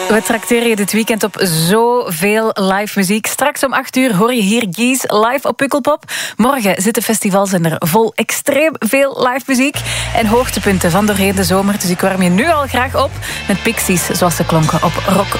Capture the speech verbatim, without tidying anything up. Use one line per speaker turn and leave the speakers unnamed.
We trakteren je dit weekend op zoveel live muziek. Straks om acht uur hoor je hier Gies live op Pukkelpop. Morgen zit de festivalzender vol extreem veel live muziek en hoogtepunten van doorheen de zomer. Dus ik warm je nu al graag op met Pixies, zoals ze klonken op Rock